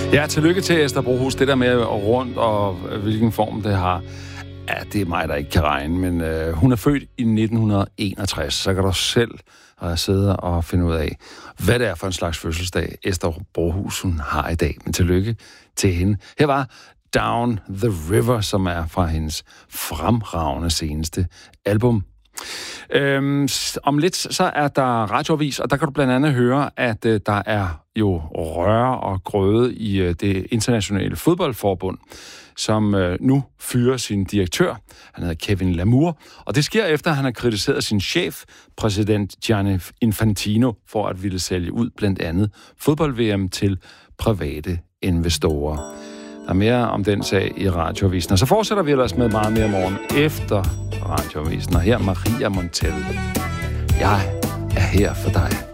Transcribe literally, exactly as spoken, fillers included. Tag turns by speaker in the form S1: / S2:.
S1: Ja, tillykke til Esther Brohus. Det der med rundt og hvilken form det har, ja, det er mig, der ikke kan regne, men øh, hun er født i nitten enogtres, så kan du selv øh, sidde og finde ud af, hvad det er for en slags fødselsdag, Esther Brohus hun har i dag. Men tillykke til hende. Her var Down the River, som er fra hendes fremragende seneste album. Øhm, om lidt så er der radioavis, og der kan du blandt andet høre, at øh, der er jo røre og grøde i øh, det internationale fodboldforbund, som øh, nu fyrer sin direktør. Han hedder Kevin Lamour, og det sker efter, at han har kritiseret sin chef, præsident Gianni Infantino, for at ville sælge ud blandt andet fodbold-V M til private investorer. Der er mere om den sag i radioavisen, og så fortsætter vi ellers med meget mere morgen efter radioavisen. Og her Maria Montel. Jeg er her for dig.